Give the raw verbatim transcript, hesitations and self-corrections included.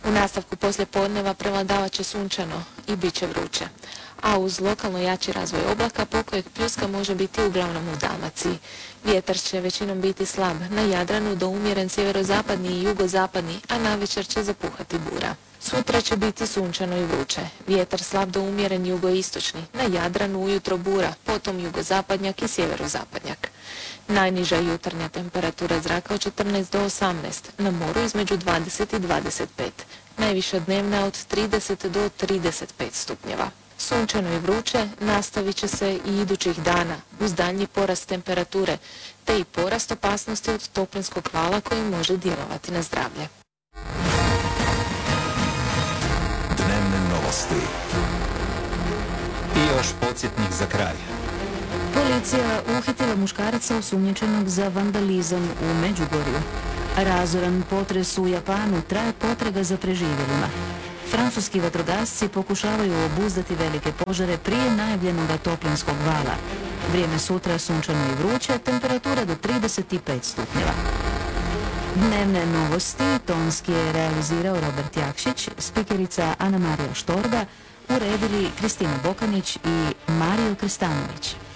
U nastavku poslijepodneva prevladavat će sunčano i bit će vruće, a uz lokalno jači razvoj oblaka pokojeg pljuska može biti uglavnom u Dalmaciji. Vjetar će većinom biti slab, na Jadranu do umjeren sjeverozapadni i jugozapadni, a navečer će zapuhati bura. Sutra će biti sunčano i vruće. Vjetar slab do umjeren jugoistočni, na Jadranu ujutro bura, potom jugozapadnjak i sjeverozapadnjak. Najniža jutarnja temperatura zraka od četrnaest do osamnaest, na moru između dvadeset i dvadeset pet. Najviša dnevna od trideset do trideset pet stupnjeva. Sunčano i vruće nastavit će se i idućih dana, uz daljnji porast temperature, te i porast opasnosti od toplinskog vala koji može djelovati na zdravlje. Dnevne novosti. I još podsjetnik za kraj. Policija uhitila muškaraca osumnjičenog za vandalizam u Međugorju. Razoran potres u Japanu, traje potraga za preživjelima. Francuski vatrogasci pokušavaju obuzdati velike požare prije najavljenoga toplinskog vala. Vrijeme sutra sunčano i vruće, temperatura do trideset pet stupnjeva. Dnevne novosti tonski je realizirao Robert Jakšić, spikerica Ana Marija Štorga, uredili Kristina Bokanić i Mario Krstanović.